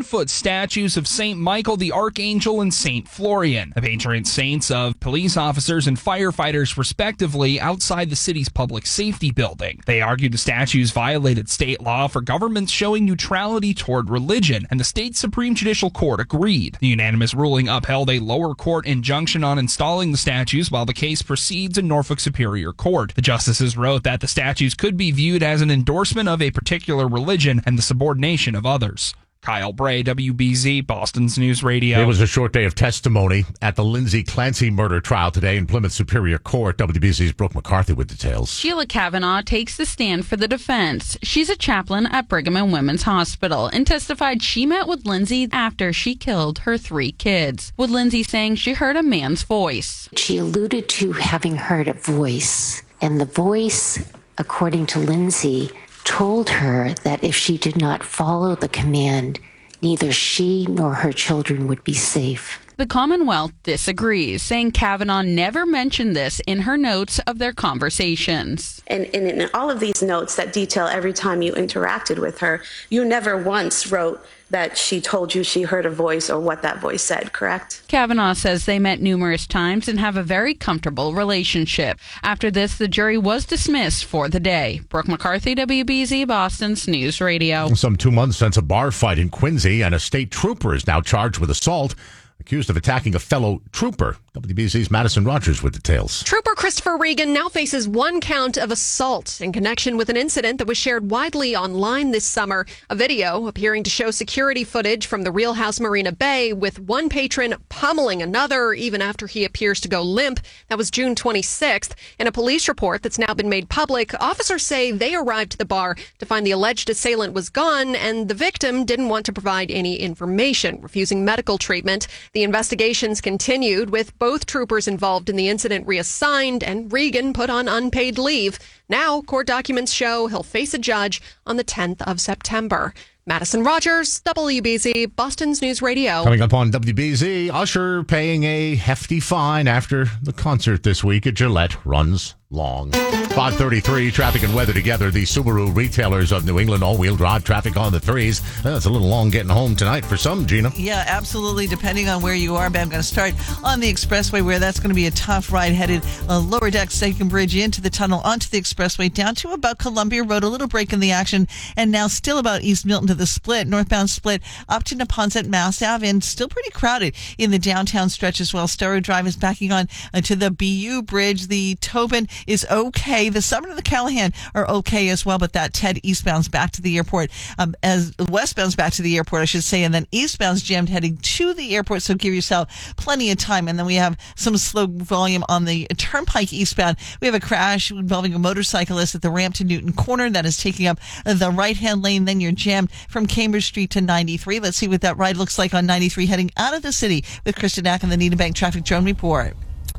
10-foot statues of St. Michael the Archangel and St. Florian, the patron saints of police officers and firefighters, respectively, outside the city's public safety building. They argued the statues violated state law for governments showing neutrality toward religion, and the state Supreme Judicial Court agreed. The unanimous ruling upheld a lower court injunction on installing the statues while the case proceeds in Norfolk Superior Court. The justices wrote that the statues could be viewed as an endorsement of a particular religion and the subordination of others. Kyle Bray, WBZ, Boston's News Radio. It was a short day of testimony at the Lindsay Clancy murder trial today in Plymouth Superior Court. WBZ's Brooke McCarthy with details. Sheila Kavanaugh takes the stand for the defense. She's a chaplain at Brigham and Women's Hospital and testified she met with Lindsay after she killed her 3 kids, with Lindsay saying she heard a man's voice. She alluded to having heard a voice, and the voice, according to Lindsay, told her that if she did not follow the command, neither she nor her children would be safe. The Commonwealth disagrees, saying Kavanaugh never mentioned this in her notes of their conversations. And in all of these notes that detail every time you interacted with her, you never once wrote that she told you she heard a voice or what that voice said, correct? Kavanaugh says they met numerous times and have a very comfortable relationship. After this, the jury was dismissed for the day. Brooke McCarthy, WBZ, Boston's News Radio. Some 2 months since a bar fight in Quincy, and a state trooper is now charged with assault, accused of attacking a fellow trooper. WBZ's Madison Rogers with details. Trooper Christopher Regan now faces 1 count of assault in connection with an incident that was shared widely online this summer. A video appearing to show security footage from the Real House Marina Bay with one patron pummeling another even after he appears to go limp. That was June 26th. In a police report that's now been made public, officers say they arrived to the bar to find the alleged assailant was gone and the victim didn't want to provide any information, refusing medical treatment. The investigations continued, with both troopers involved in the incident reassigned and Regan put on unpaid leave. Now, court documents show he'll face a judge on the 10th of September. Madison Rogers, WBZ, Boston's News Radio. Coming up on WBZ, Usher paying a hefty fine after the concert this week at Gillette runs long. 5:33, traffic and weather together. The Subaru retailers of New England, all-wheel drive traffic on the 3s. It's a little long getting home tonight for some, Gina. Yeah, absolutely, depending on where you are. But I'm going to start on the expressway, where that's going to be a tough ride headed lower deck, Second Bridge into the tunnel, onto the expressway, down to about Columbia Road. A little break in the action, and now still about East Milton to the split, northbound split, up to Neponset, Mass Ave, and still pretty crowded in the downtown stretch as well. Starrow Drive is backing on to the BU Bridge. The Tobin is okay. The Sumner and the Callahan are okay as well, but that Ted eastbound's back to the airport, as westbound's back to the airport, I should say, and then eastbound's jammed heading to the airport, so give yourself plenty of time. And then we have some slow volume on the Turnpike eastbound. We have a crash involving a motorcyclist at the ramp to Newton Corner that is taking up the right-hand lane. Then you're jammed from Cambridge Street to 93. Let's see what that ride looks like on 93 heading out of the city with Kristen Ack and the Needham Bank Traffic Drone Report.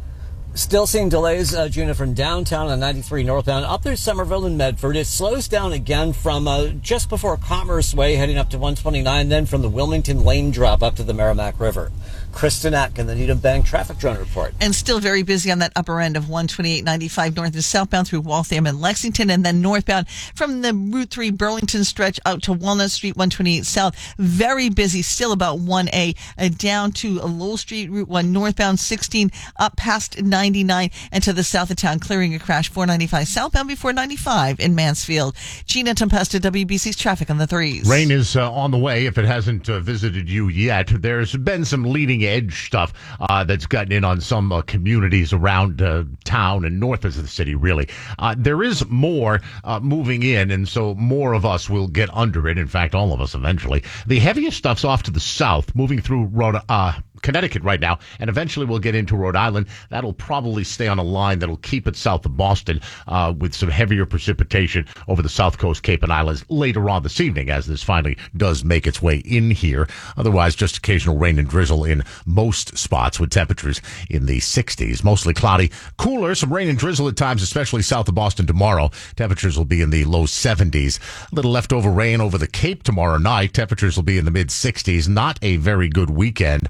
Still seeing delays, Gina, from downtown on 93 northbound up through Somerville and Medford. It slows down again from just before Commerce Way heading up to 129, then from the Wilmington Lane drop up to the Merrimack River. Kristen Ack and the Needham Bank Traffic Drone Report. And still very busy on that upper end of 128.95 north and southbound through Waltham and Lexington, and then northbound from the Route 3 Burlington stretch out to Walnut Street, 128 south. Very busy, still about 1A down to Lowell Street, Route 1 northbound, 16 up past 99 and to the south of town, clearing a crash 495 southbound before 95 in Mansfield. Gina Tempesta, WBC's traffic on the 3s. Rain is on the way if it hasn't visited you yet. There's been some leading edge stuff that's gotten in on some communities around town and north of the city, really. There is more moving in, and so more of us will get under it. In fact, all of us eventually. The heaviest stuff's off to the south, moving through Connecticut right now, and eventually we'll get into Rhode Island. That'll probably stay on a line that'll keep it south of Boston with some heavier precipitation over the south coast, Cape and Islands later on this evening as this finally does make its way in here. Otherwise, just occasional rain and drizzle in most spots with temperatures in the 60s. Mostly cloudy, cooler, some rain and drizzle at times, especially south of Boston tomorrow. Temperatures will be in the low 70s. A little leftover rain over the Cape tomorrow night. Temperatures will be in the mid 60s. Not a very good weekend. It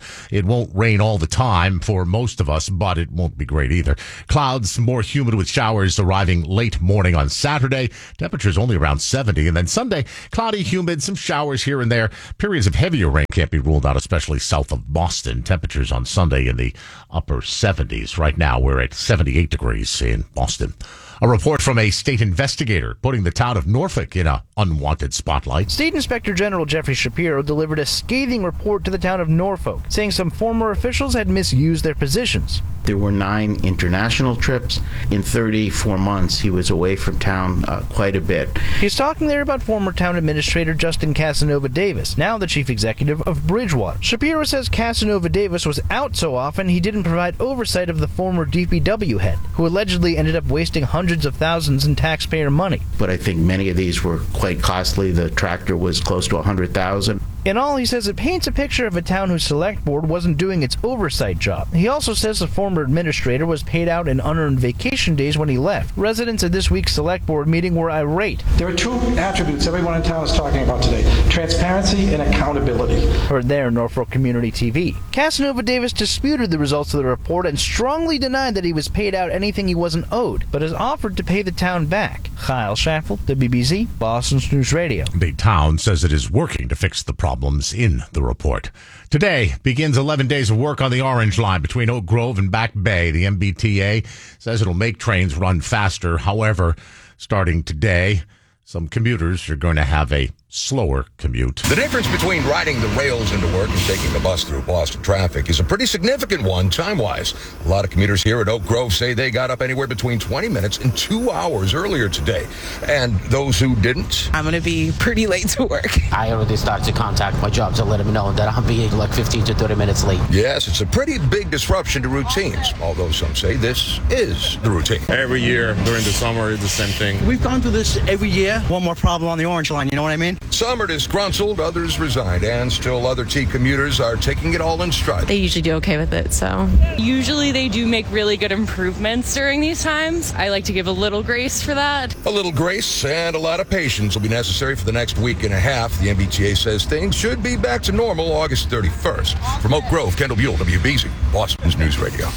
won't rain all the time for most of us, but it won't be great either. Clouds, more humid with showers arriving late morning on Saturday. Temperatures only around 70. And then Sunday, cloudy, humid, some showers here and there. Periods of heavier rain can't be ruled out, especially south of Boston. Temperatures on Sunday in the upper 70s. Right now, we're at 78 degrees in Boston. A report from a state investigator putting the town of Norfolk in an unwanted spotlight. State Inspector General Jeffrey Shapiro delivered a scathing report to the town of Norfolk, saying some former officials had misused their positions. There were 9 international trips. In 34 months, he was away from town quite a bit. He's talking there about former town administrator Justin Casanova Davis, now the chief executive of Bridgewater. Shapiro says Casanova Davis was out so often he didn't provide oversight of the former DPW head, who allegedly ended up wasting hundreds of thousands in taxpayer money. But I think many of these were quite costly. The tractor was close to $100,000. In all, he says it paints a picture of a town whose select board wasn't doing its oversight job. He also says the former administrator was paid out in unearned vacation days when he left. Residents at this week's select board meeting were irate. There are 2 attributes everyone in town is talking about today: transparency and accountability. Heard there, Norfolk Community TV. Casanova Davis disputed the results of the report and strongly denied that he was paid out anything he wasn't owed, but has offered to pay the town back. Kyle Shaffel, WBZ, Boston's News Radio. The town says it is working to fix the problems in the report. Today begins 11 days of work on the Orange Line between Oak Grove and Back Bay. The MBTA says it'll make trains run faster. However, starting today, some commuters are going to have a slower commute. The difference between riding the rails into work and taking the bus through Boston traffic is a pretty significant one time-wise. A lot of commuters here at Oak Grove say they got up anywhere between 20 minutes and 2 hours earlier today. And those who didn't? I'm going to be pretty late to work. I already started to contact my job to let them know that I'm being like 15 to 30 minutes late. Yes, it's a pretty big disruption to routines, although some say this is the routine. Every year during the summer, it's the same thing. We've gone through this every year. One more problem on the Orange Line, you know what I mean? Some are disgruntled, others resigned, and still other T commuters are taking it all in stride. They usually do okay with it, so. Usually they do make really good improvements during these times. I like to give a little grace for that. A little grace and a lot of patience will be necessary for the next week and a half. The MBTA says things should be back to normal August 31st. From Oak Grove, Kendall Buell, WBZ, Boston's News Radio.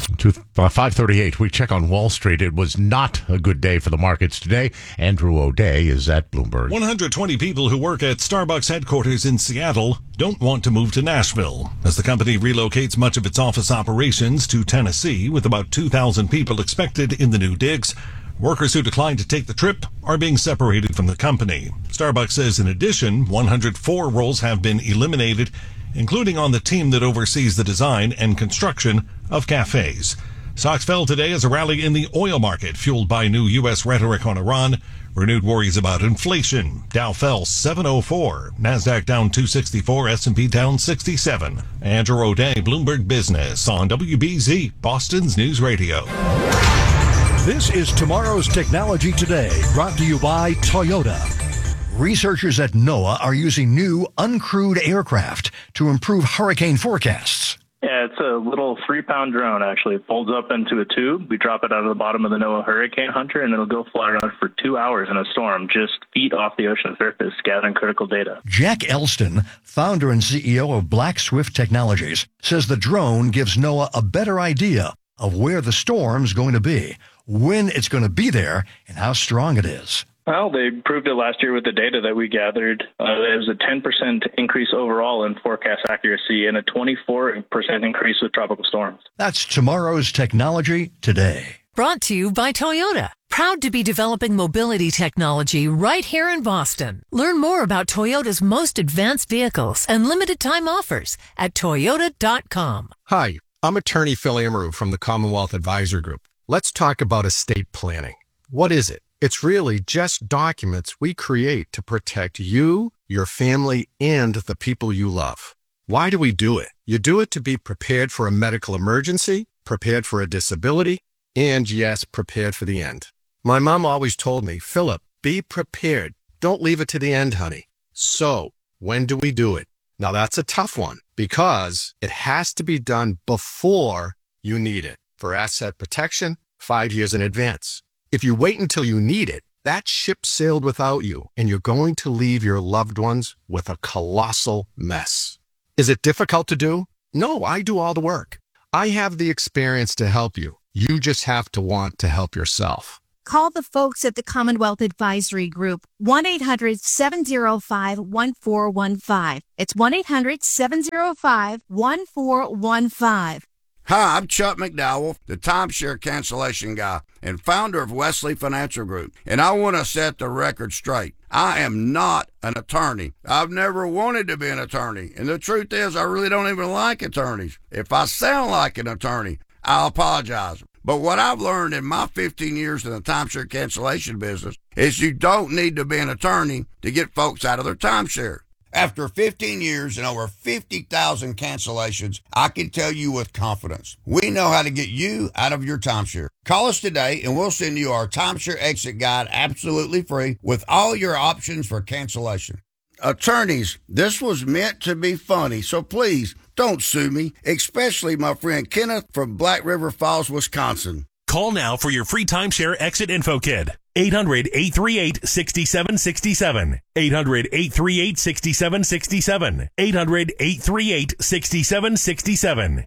5:38, we check on Wall Street. It was not a good day for the markets today. Andrew O'Day is at Bloomberg. 120 people who work at Starbucks headquarters in Seattle don't want to move to Nashville as the company relocates much of its office operations to Tennessee, with about 2,000 people expected in the new digs. Workers who declined to take the trip are being separated from the company. Starbucks says in addition, 104 roles have been eliminated, including on the team that oversees the design and construction of cafes. Stocks fell today as a rally in the oil market, fueled by new U.S. rhetoric on Iran, renewed worries about inflation. Dow fell 704, NASDAQ down 264, S&P down 67. Andrew O'Day, Bloomberg Business on WBZ, Boston's News Radio. This is Tomorrow's Technology Today, brought to you by Toyota. Researchers at NOAA are using new uncrewed aircraft to improve hurricane forecasts. Yeah, it's a little 3-pound drone, actually. It folds up into a tube. We drop it out of the bottom of the NOAA Hurricane Hunter, and it'll go fly around for 2 hours in a storm, just feet off the ocean surface, gathering critical data. Jack Elston, founder and CEO of Black Swift Technologies, says the drone gives NOAA a better idea of where the storm's going to be, when it's going to be there, and how strong it is. Well, they proved it last year with the data that we gathered. There was a 10% increase overall in forecast accuracy and a 24% increase with tropical storms. That's Tomorrow's Technology Today. Brought to you by Toyota. Proud to be developing mobility technology right here in Boston. Learn more about Toyota's most advanced vehicles and limited time offers at Toyota.com. Hi, I'm attorney Phil Amaru from the Commonwealth Advisor Group. Let's talk about estate planning. What is it? It's really just documents we create to protect you, your family, and the people you love. Why do we do it? You do it to be prepared for a medical emergency, prepared for a disability, and yes, prepared for the end. My mom always told me, Philip, be prepared. Don't leave it to the end, honey. So, when do we do it? Now that's a tough one because it has to be done before you need it. For asset protection, 5 years in advance. If you wait until you need it, that ship sailed without you, and you're going to leave your loved ones with a colossal mess. Is it difficult to do? No, I do all the work. I have the experience to help you. You just have to want to help yourself. Call the folks at the Commonwealth Advisory Group, 1-800-705-1415. It's 1-800-705-1415. Hi, I'm Chuck McDowell, the timeshare cancellation guy and founder of Wesley Financial Group, and I want to set the record straight. I am not an attorney. I've never wanted to be an attorney, and the truth is I really don't even like attorneys. If I sound like an attorney, I'll apologize. But what I've learned in my 15 years in the timeshare cancellation business is you don't need to be an attorney to get folks out of their timeshare. After 15 years and over 50,000 cancellations, I can tell you with confidence, we know how to get you out of your timeshare. Call us today and we'll send you our timeshare exit guide absolutely free with all your options for cancellation. Attorneys, this was meant to be funny, so please don't sue me, especially my friend Kenneth from Black River Falls, Wisconsin. Call now for your free timeshare exit info kit. 800-838-6767. 800-838-6767. 800-838-6767.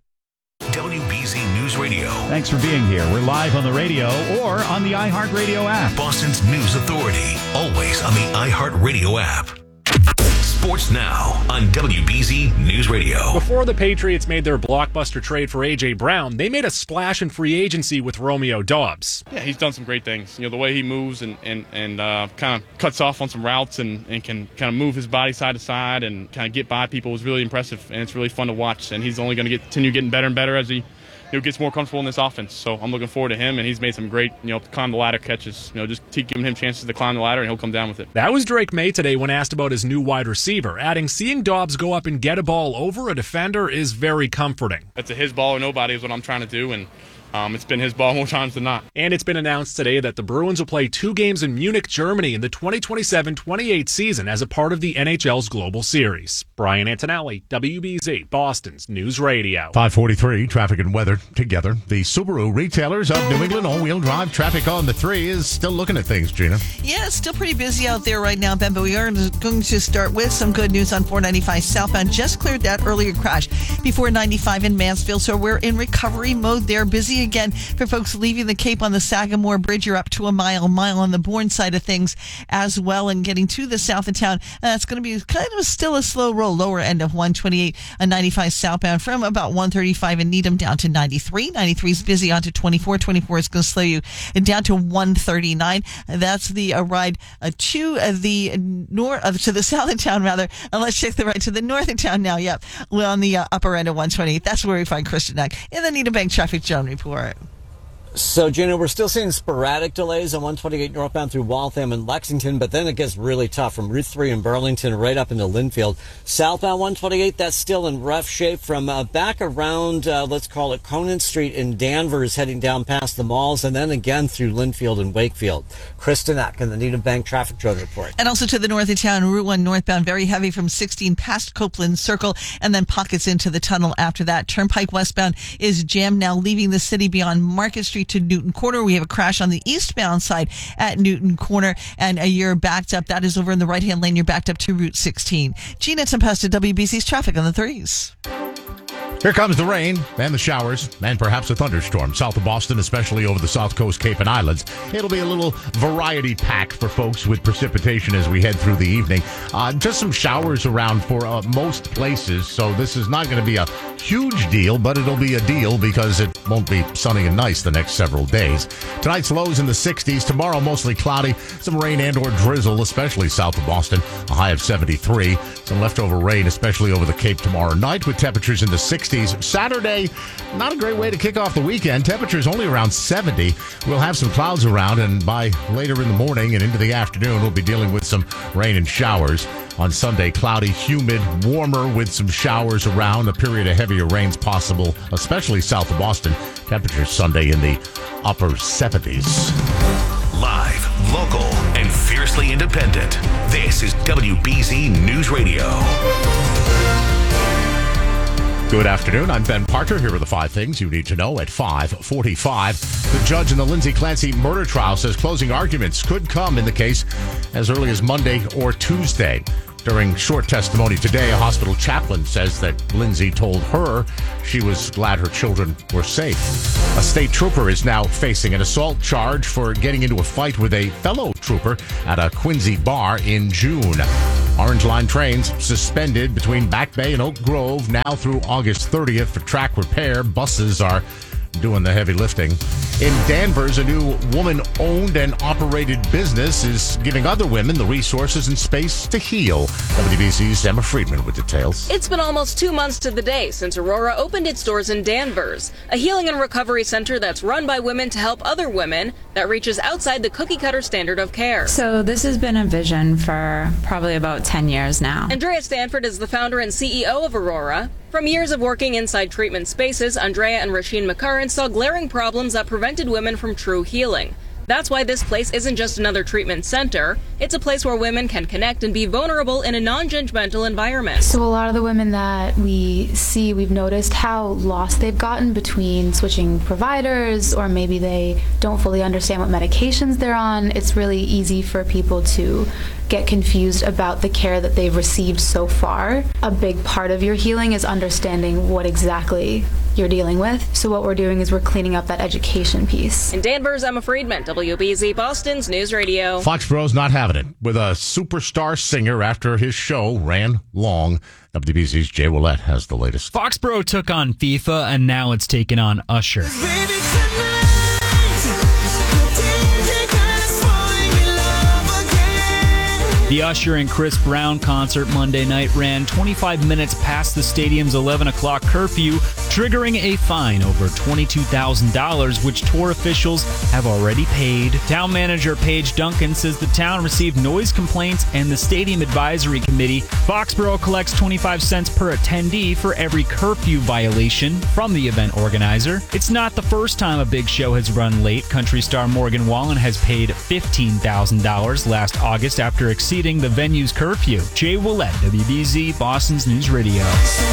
WBZ News Radio. Thanks for being here. We're live on the radio or on the iHeartRadio app. Boston's News Authority. Always on the iHeartRadio app. Sports Now on WBZ News Radio. Before the Patriots made their blockbuster trade for A.J. Brown, they made a splash in free agency with Romeo Doubs. Yeah, he's done some great things. You know, the way he moves and kind of cuts off on some routes and can kind of move his body side to side and kind of get by people was really impressive, and it's really fun to watch. And he's only going to continue getting better and better as he gets more comfortable in this offense. So I'm looking forward to him, and he's made some great, climb the ladder catches. Just keep giving him chances to climb the ladder, and he'll come down with it. That was Drake May today when asked about his new wide receiver, adding seeing Doubs go up and get a ball over a defender is very comforting. That's a his ball or nobody is what I'm trying to do, and it's been his ball more times than not. And it's been announced today that the Bruins will play 2 games in Munich, Germany in the 2027-28 season as a part of the NHL's Global Series. Brian Antonelli, WBZ, Boston's News Radio. 5:43, traffic and weather together. The Subaru retailers of New England all-wheel drive traffic on the 3 is still looking at things, Gina. Yeah, it's still pretty busy out there right now, Ben, but we are going to start with some good news on 495 southbound. Just cleared that earlier crash before 95 in Mansfield, so we're in recovery mode there. Busy again for folks leaving the Cape on the Sagamore Bridge. You're up to a mile on the Bourne side of things as well, and getting to the south of town. It's going to be kind of still a slow roll, lower end of 128 and 95 southbound from about 135 in Needham down to 93. 93 is busy onto 24. 24 is going to slow you down to 139. That's the ride to the north, to the south of town rather. And let's check the ride to the north of town now. Yep, we're on the upper end of 128. That's where we find Christian Eck in the Needham Bank Traffic Zone Report. So, Gina, we're still seeing sporadic delays on 128 northbound through Waltham and Lexington, but then it gets really tough from Route 3 in Burlington right up into Linfield. Southbound 128, that's still in rough shape from back around, let's call it Conan Street in Danvers, heading down past the malls, and then again through Linfield and Wakefield. Kristen Eck in the Needham Bank Traffic Drone Report. And also to the north of town, Route 1 northbound, very heavy from 16 past Copeland Circle, and then pockets into the tunnel after that. Turnpike westbound is jammed now, leaving the city beyond Market Street to Newton Corner. We have a crash on the eastbound side at Newton Corner, and you're backed up. That is over in the right-hand lane. You're backed up to Route 16. Gina Tempesta, WBC's traffic on the 3s. Here comes the rain and the showers and perhaps a thunderstorm south of Boston, especially over the South Coast, Cape and Islands. It'll be a little variety pack for folks with precipitation as we head through the evening. Just some showers around for most places, so this is not going to be a huge deal, but it'll be a deal because it won't be sunny and nice the next several days. Tonight's lows in the 60s. Tomorrow, mostly cloudy. Some rain and or drizzle, especially south of Boston. A high of 73. Some leftover rain, especially over the Cape tomorrow night with temperatures in the 60s. Saturday, not a great way to kick off the weekend. Temperatures only around 70. We'll have some clouds around, and by later in the morning and into the afternoon, we'll be dealing with some rain and showers. On Sunday, cloudy, humid, warmer with some showers around. A period of heavier rains possible, especially south of Boston. Temperatures Sunday in the upper 70s. Live, local, and fiercely independent. This is WBZ News Radio. Good afternoon. I'm Ben Parker. Here are the 5 things you need to know at 5:45. The judge in the Lindsay Clancy murder trial says closing arguments could come in the case as early as Monday or Tuesday. During short testimony today, a hospital chaplain says that Lindsay told her she was glad her children were safe. A state trooper is now facing an assault charge for getting into a fight with a fellow trooper at a Quincy bar in June. Orange Line trains suspended between Back Bay and Oak Grove now through August 30th for track repair. Buses are doing the heavy lifting. In Danvers, a new woman-owned and operated business is giving other women the resources and space to heal. WBZ's Emma Friedman with details. It's been almost 2 months to the day since Aurora opened its doors in Danvers, a healing and recovery center that's run by women to help other women that reaches outside the cookie-cutter standard of care. So this has been a vision for probably about 10 years now. Andrea Stanford is the founder and CEO of Aurora. From years of working inside treatment spaces, Andrea and Rasheen McCarran saw glaring problems that prevented women from true healing. That's why this place isn't just another treatment center. It's a place where women can connect and be vulnerable in a non-judgmental environment. So a lot of the women that we see, we've noticed how lost they've gotten between switching providers, or maybe they don't fully understand what medications they're on. It's really easy for people to get confused about the care that they've received so far. A big part of your healing is understanding what exactly you're dealing with. So what we're doing is we're cleaning up that education piece. In Danvers, Emma Friedman, WBZ Boston's News Radio. Foxborough's not having it with a superstar singer after his show ran long. WBZ's Jay Willett has the latest. Foxborough took on FIFA, and now it's taken on Usher. The Usher and Chris Brown concert Monday night ran 25 minutes past the stadium's 11 o'clock curfew, triggering a fine over $22,000, which tour officials have already paid. Town manager Paige Duncan says the town received noise complaints and the Stadium Advisory Committee. Foxborough collects 25 cents per attendee for every curfew violation from the event organizer. It's not the first time a big show has run late. Country star Morgan Wallen has paid $15,000 last August after exceeding the venue's curfew. Jay Willett, WBZ, Boston's News Radio.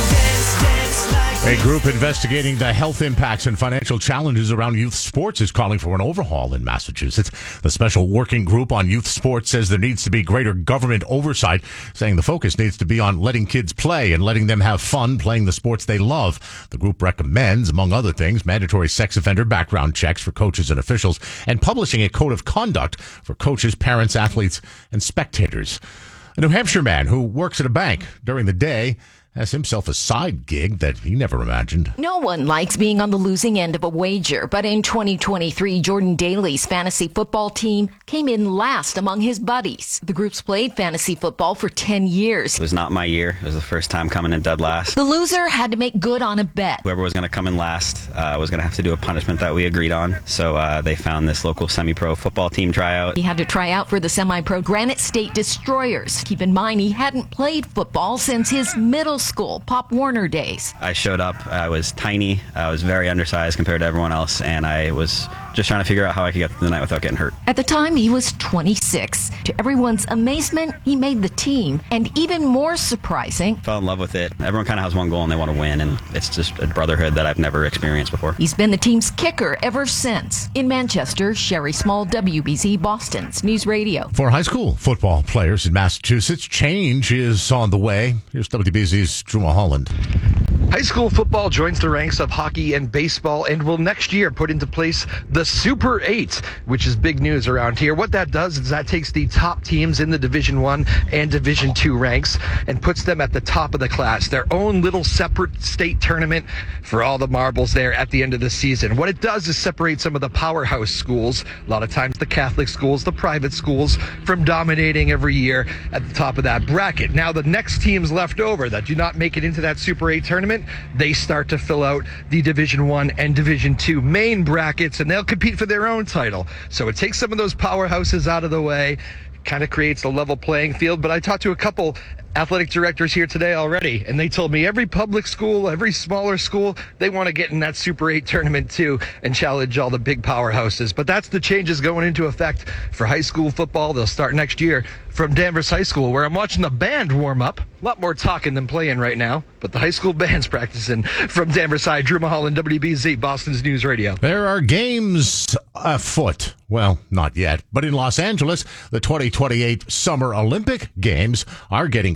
A group investigating the health impacts and financial challenges around youth sports is calling for an overhaul in Massachusetts. The Special Working Group on Youth Sports says there needs to be greater government oversight, saying the focus needs to be on letting kids play and letting them have fun playing the sports they love. The group recommends, among other things, mandatory sex offender background checks for coaches and officials and publishing a code of conduct for coaches, parents, athletes, and spectators. A New Hampshire man who works at a bank during the day has himself a side gig that he never imagined. No one likes being on the losing end of a wager, but in 2023, Jordan Daly's fantasy football team came in last among his buddies. The group's played fantasy football for 10 years. It was not my year. It was the first time coming in dead last. The loser had to make good on a bet. Whoever was going to come in last was going to have to do a punishment that we agreed on. So they found this local semi-pro football team tryout. He had to try out for the semi-pro Granite State Destroyers. Keep in mind, he hadn't played football since his middle school Pop Warner days. I showed up. I was tiny. I was very undersized compared to everyone else, and I was just trying to figure out how I could get through the night without getting hurt. At the time, he was 26. To everyone's amazement, he made the team. And even more surprising, Fell in love with it. Everyone kind of has one goal and they want to win, and it's just a brotherhood that I've never experienced before. He's been the team's kicker ever since. In Manchester, Sherry Small, WBZ Boston's News Radio. For high school football players in Massachusetts, change is on the way. Here's WBZ's Drew Holland. High school football joins the ranks of hockey and baseball and will next year put into place the Super 8, which is big news around here. What that does is that takes the top teams in the Division I and Division II ranks and puts them at the top of the class, their own little separate state tournament for all the marbles there at the end of the season. What it does is separate some of the powerhouse schools, a lot of times the Catholic schools, the private schools, from dominating every year at the top of that bracket. Now the next teams left over that do not make it into that Super 8 tournament, they start to fill out the Division I and Division II main brackets, and they'll compete for their own title. So it takes some of those powerhouses out of the way, kind of creates a level playing field. But I talked to a couple athletic directors here today already, and they told me every public school, every smaller school, they want to get in that Super 8 tournament too and challenge all the big powerhouses. But that's the changes going into effect for high school football. They'll start next year from Danvers High School, where I'm watching the band warm up. A lot more talking than playing right now, but the high school band's practicing. From Danvers High, Drew Mulholland, WBZ, Boston's News Radio. There are games afoot. Well, not yet, but in Los Angeles, the 2028 Summer Olympic Games are getting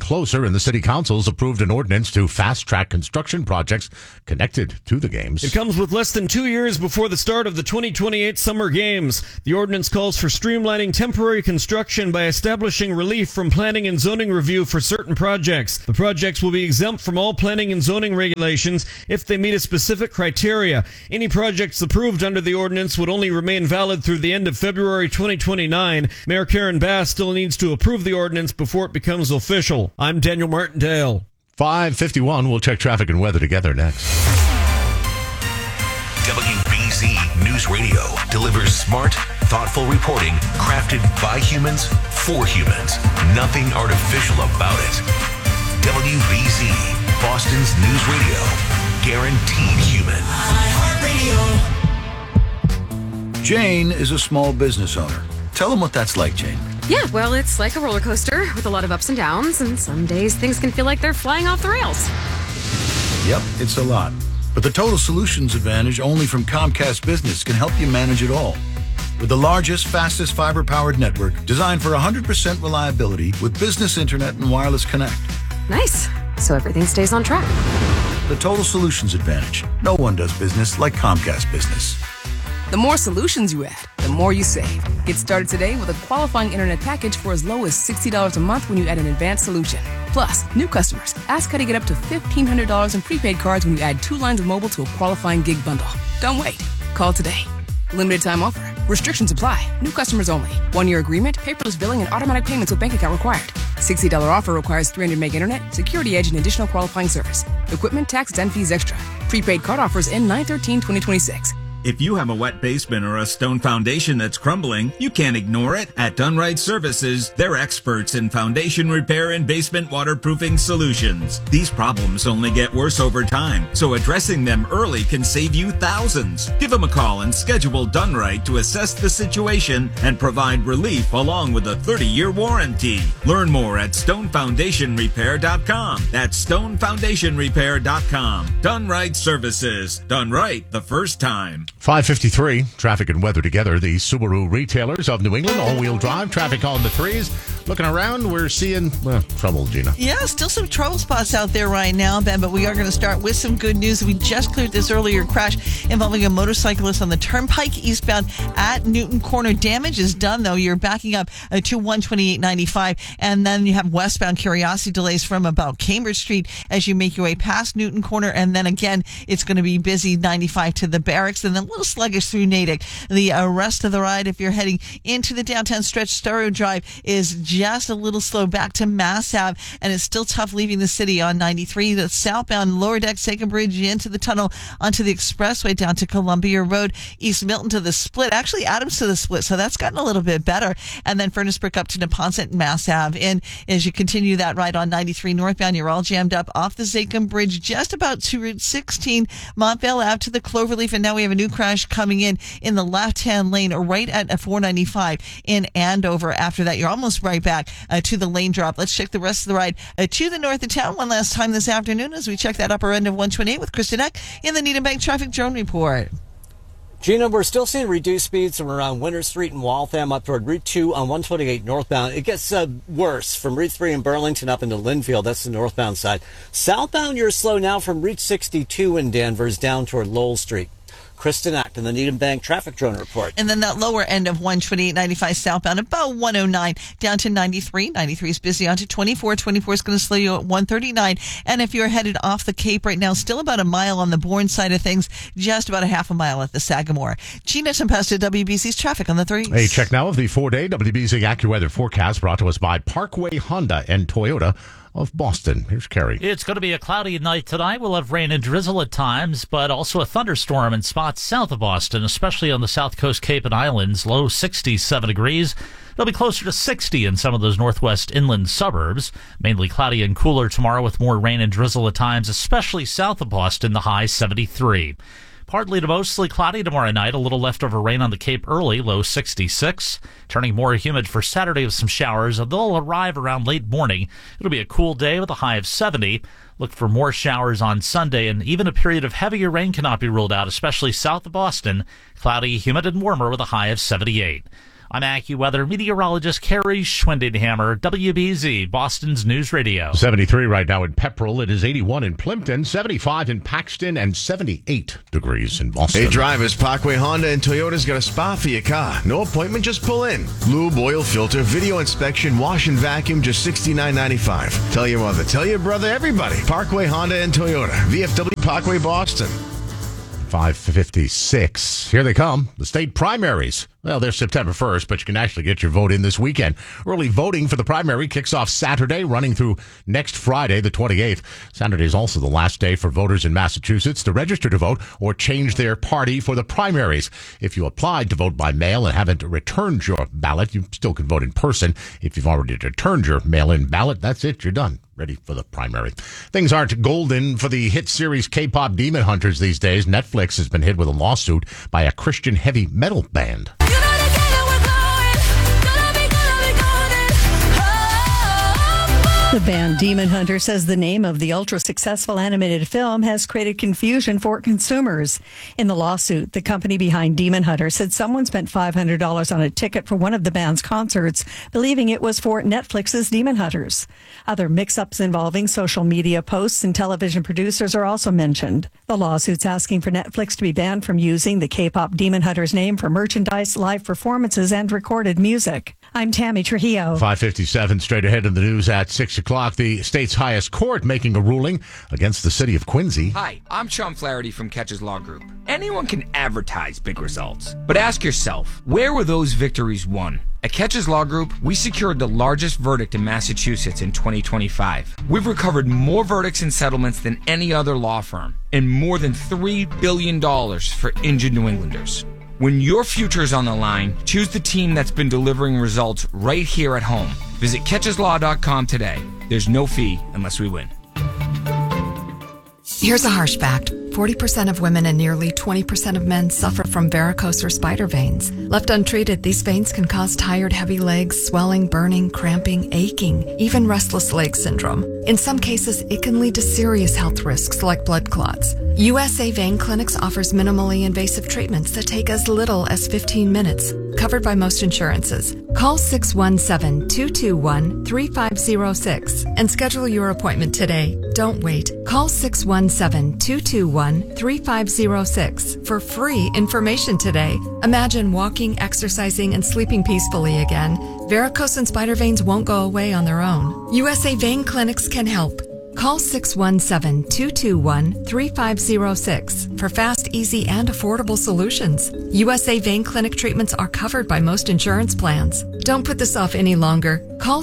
closer, and the city council's approved an ordinance to fast-track construction projects connected to the games. It comes with less than 2 years before the start of the 2028 Summer Games. The ordinance calls for streamlining temporary construction by establishing relief from planning and zoning review for certain projects. The projects will be exempt from all planning and zoning regulations if they meet a specific criteria. Any projects approved under the ordinance would only remain valid through the end of February 2029. Mayor Karen Bass still needs to approve the ordinance before it becomes official. I'm Daniel Martindale. 5:51. We'll check traffic and weather together next. WBZ News Radio delivers smart, thoughtful reporting crafted by humans for humans. Nothing artificial about it. WBZ, Boston's news radio. Guaranteed human. Jane is a small business owner. Tell them what that's like, Jane. Yeah, well, it's like a roller coaster with a lot of ups and downs, and some days things can feel like they're flying off the rails. Yep, it's a lot. But the Total Solutions Advantage only from Comcast Business can help you manage it all. With the largest, fastest fiber-powered network designed for 100% reliability with business internet and wireless connect. Nice. So everything stays on track. The Total Solutions Advantage. No one does business like Comcast Business. The more solutions you add, the more you save. Get started today with a qualifying internet package for as low as $60 a month when you add an advanced solution. Plus, new customers, ask how to get up to $1,500 in prepaid cards when you add 2 lines of mobile to a qualifying gig bundle. Don't wait. Call today. Limited time offer. Restrictions apply. New customers only. 1-year agreement, paperless billing, and automatic payments with bank account required. $60 offer requires 300 meg internet, security edge, and additional qualifying service. Equipment, tax, and fees extra. Prepaid card offers end 9/13/2026. If you have a wet basement or a stone foundation that's crumbling, you can't ignore it. At Dunright Services, they're experts in foundation repair and basement waterproofing solutions. These problems only get worse over time, so addressing them early can save you thousands. Give them a call and schedule Dunright to assess the situation and provide relief along with a 30-year warranty. Learn more at stonefoundationrepair.com. That's stonefoundationrepair.com. Dunright Services. Done right the first time. 5:53, traffic and weather together. The Subaru retailers of New England, all-wheel drive, traffic on the threes. Looking around, we're seeing, trouble, Gina. Yeah, still some trouble spots out there right now, Ben, but we are going to start with some good news. We just cleared this earlier crash involving a motorcyclist on the Turnpike eastbound at Newton Corner. Damage is done, though. You're backing up to 128.95, and then you have westbound Curiosity delays from about Cambridge Street as you make your way past Newton Corner, and then again, it's going to be busy 95 to the Barracks, and then a little sluggish through Natick. The rest of the ride, if you're heading into the downtown stretch, Stereo Drive is just a little slow back to Mass Ave, and it's still tough leaving the city on 93. The southbound Lower Deck, Second Bridge into the tunnel onto the expressway down to Columbia Road, East Milton to the Split, actually Adams to the Split, so that's gotten a little bit better. And then Furnace Brook up to Neponset and Mass Ave. And as you continue that ride on 93 northbound, you're all jammed up off the Zachem Bridge, just about to Route 16, Montvale Ave to the Cloverleaf, and now we have a new crash coming in the left-hand lane right at 495 in Andover. After that, you're almost right back to the lane drop. Let's check the rest of the ride to the north of town one last time this afternoon as we check that upper end of 128 with Kristen Eck in the Needham Bank Traffic Drone Report. Gina, we're still seeing reduced speeds from around Winter Street and Waltham up toward Route 2 on 128 northbound. It gets worse from Route 3 in Burlington up into Linfield. That's the northbound side. Southbound, you're slow now from Route 62 in Danvers down toward Lowell Street. Kristen Act in the Needham Bank Traffic Drone Report. And then that lower end of 128.95 southbound, about 109 down to 93. 93 is busy on to 24. 24 is going to slow you at 139. And if you're headed off the Cape right now, still about a mile on the Bourne side of things, just about a half a mile at the Sagamore. Gina Tempesta, WBC's Traffic on the Threes. A check now of the 4-day WBC AccuWeather forecast brought to us by Parkway Honda and Toyota of Boston. Here's Kerry. It's going to be a cloudy night tonight. We'll have rain and drizzle at times, but also a thunderstorm in spots south of Boston, especially on the South Coast, Cape and Islands. Low 67 degrees. It'll be closer to 60 in some of those northwest inland suburbs. Mainly cloudy and cooler tomorrow with more rain and drizzle at times, especially south of Boston, the high 73. Partly to mostly cloudy tomorrow night. A little leftover rain on the Cape early, low 66. Turning more humid for Saturday with some showers. They'll arrive around late morning. It'll be a cool day with a high of 70. Look for more showers on Sunday, and even a period of heavier rain cannot be ruled out, especially south of Boston. Cloudy, humid, and warmer with a high of 78. I'm AccuWeather meteorologist Carrie Schwindenhammer, WBZ, Boston's News Radio. 73 right now in Pepperell. It is 81 in Plimpton, 75 in Paxton, and 78 degrees in Boston. Hey drivers, Parkway Honda and Toyota's got a spot for your car. No appointment, just pull in. Lube, oil filter, video inspection, wash and vacuum, just $69.95. Tell your mother, tell your brother, everybody. Parkway Honda and Toyota. VFW Parkway, Boston. 5:56. Here they come, the state primaries. Well, they're September 1st, but you can actually get your vote in this weekend. Early voting for the primary kicks off Saturday, running through next Friday, the 28th. Saturday is also the last day for voters in Massachusetts to register to vote or change their party for the primaries. If you applied to vote by mail and haven't returned your ballot, you still can vote in person. If you've already returned your mail-in ballot, that's it. You're done. Ready for the primary. Things aren't golden for the hit series K-pop Demon Hunters these days. Netflix has been hit with a lawsuit by a Christian heavy metal band. The band Demon Hunter says the name of the ultra-successful animated film has created confusion for consumers. In the lawsuit, the company behind Demon Hunter said someone spent $500 on a ticket for one of the band's concerts, believing it was for Netflix's Demon Hunters. Other mix-ups involving social media posts and television producers are also mentioned. The lawsuit's asking for Netflix to be banned from using the K-pop Demon Hunters name for merchandise, live performances, and recorded music. I'm Tammy Trujillo. 5:57 straight ahead in the news at 6 o'clock. The state's highest court making a ruling against the city of Quincy. Hi, I'm Sean Flaherty from Catches Law Group. Anyone can advertise big results, but ask yourself, where were those victories won? At Catches Law Group, we secured the largest verdict in Massachusetts in 2025. We've recovered more verdicts and settlements than any other law firm, and more than $3 billion for injured New Englanders. When your future is on the line, choose the team that's been delivering results right here at home. Visit catcheslaw.com today. There's no fee unless we win. Here's a harsh fact. 40% of women and nearly 20% of men suffer from varicose or spider veins. Left untreated, these veins can cause tired, heavy legs, swelling, burning, cramping, aching, even restless leg syndrome. In some cases, it can lead to serious health risks like blood clots. USA Vein Clinics offers minimally invasive treatments that take as little as 15 minutes, covered by most insurances. Call 617-221-3506 and schedule your appointment today. Don't wait. Call 617-221-3506 for free information today. Imagine walking, exercising, and sleeping peacefully again. Varicose and spider veins won't go away on their own. USA Vein Clinics can help. Call 617-221-3506 for fast, easy, and affordable solutions. USA Vein Clinic treatments are covered by most insurance plans. Don't put this off any longer. Call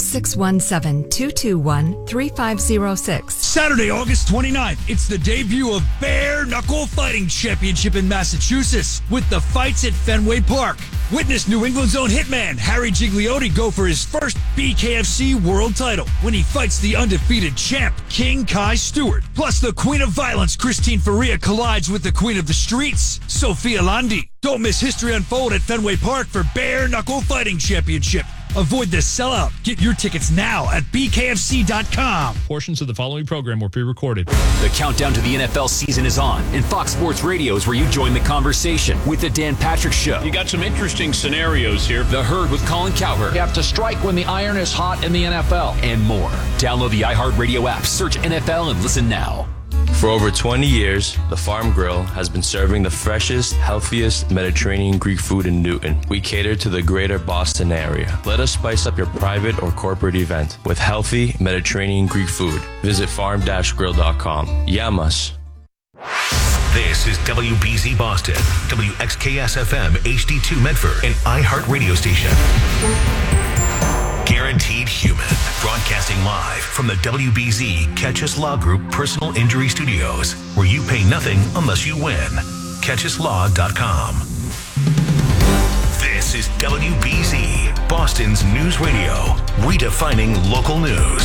617-221-3506. Saturday, August 29th, it's the debut of Bare Knuckle Fighting Championship in Massachusetts with the fights at Fenway Park. Witness New England's own hitman, Harry Gigliotti, go for his first BKFC world title when he fights the undefeated champ, King Kai Stewart. Plus, the Queen of Violence, Christine Faria, collides with the Queen of the Streets, Sophia Landi. Don't miss history unfold at Fenway Park for Bare Knuckle Fighting Championship. Avoid the sellout. Get your tickets now at bkfc.com. Portions of the following program were pre-recorded. The countdown to the NFL season is on, and Fox Sports Radio is where you join the conversation with the Dan Patrick Show. You got some interesting scenarios here. The Herd with Colin Cowherd. You have to strike when the iron is hot in the NFL. And more. Download the iHeartRadio app, search NFL, and listen now. For over 20 years, the Farm Grill has been serving the freshest, healthiest Mediterranean Greek food in Newton. We cater to the greater Boston area. Let us spice up your private or corporate event with healthy Mediterranean Greek food. Visit farm-grill.com. Yamas. This is WBZ Boston, WXKS-FM HD2 Medford, an iHeart radio station. Guaranteed Human, broadcasting live from the WBZ Catches Law Group Personal Injury Studios, where you pay nothing unless you win. CatchesLaw.com. This is WBZ, Boston's news radio, redefining local news.